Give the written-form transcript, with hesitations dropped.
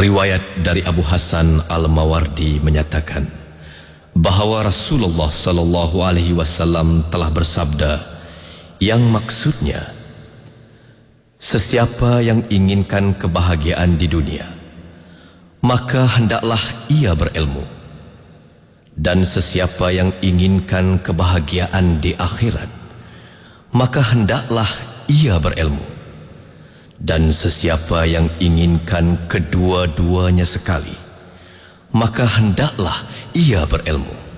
Riwayat dari Abu Hasan Al-Mawardi menyatakan bahwa Rasulullah sallallahu alaihi wasallam telah bersabda, yang maksudnya, sesiapa yang inginkan kebahagiaan di dunia, maka hendaklah ia berilmu, dan sesiapa yang inginkan kebahagiaan di akhirat, maka hendaklah ia berilmu. Dan sesiapa yang inginkan kedua-duanya sekali, maka hendaklah ia berilmu.